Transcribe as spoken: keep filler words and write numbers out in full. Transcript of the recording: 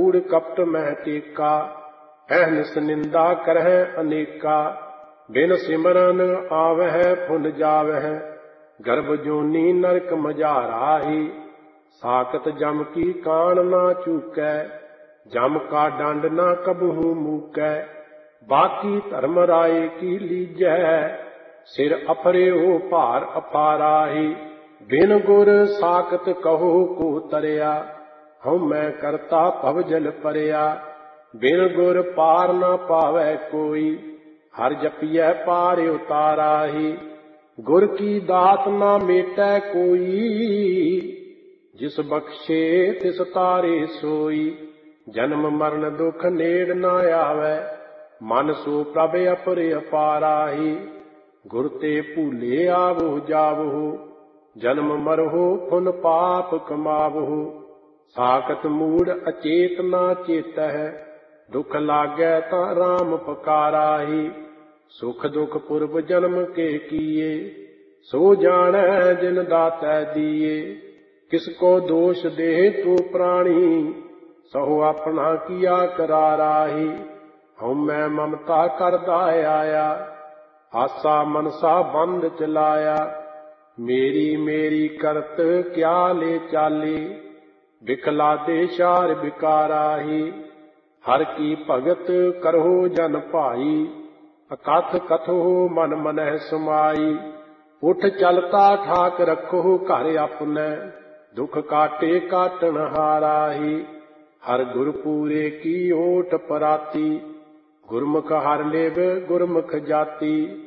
कूड़ कपट मह टेका, अहनिस निंदा करह अनेका। बिन सिमरन आवह फुन जावह, गर्भ जोनी नरक मझाराही। साकत जम की कान ना चूकै, जम का डंड ना कबहू मूकै। बाकी धर्म राय की लीजै, सिर अफरियो भार अपाराही। बिन गुर साकत कहो को तरिया, हम मैं करता भव जल परिया। बिन गुर पार न पावै कोई, हर जपियै पार उताराही। गुर की दात न मेटै कोई, जिस बख्शे तिस तारे सोई। जन्म मरण दुख नेड़ न आवै, मन सो प्रभ अपर अपाराही। गुर ते भूले आवो जावो, जन्म मरहो पुन पाप कमावो। साकत मूढ़ अचेत ना चेतह, दुख लागै ता राम पकाराही। सुख दुख पूर्व जन्म के किए, सो जानै जिन दातै दिए। किसको दोष दे तू प्राणी, सहो अपना किया कराराही। हम मैं ममता करदा आया, आसा मनसा बंद चलाया। मेरी मेरी करत क्या ले चाली, बिखला दे शार बिकाराही। हर की भगत करहो जन भाई, अकथ कथो मन मनह समाई। उठ चलता ठाक रखो घर अपने, दुख काटे काटन हाराही। हर गुरपुरे की ओट पराती, गुरमुख हर लेव गुरमुख जाती।